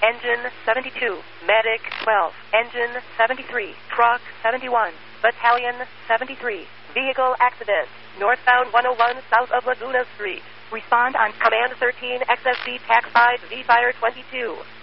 Engine 72, Medic 12, Engine 73, Truck 71, Battalion 73, Vehicle Accident, northbound 101 south of Laguna Street. Respond on Command 13 XSC TAC 5 V Fire 22.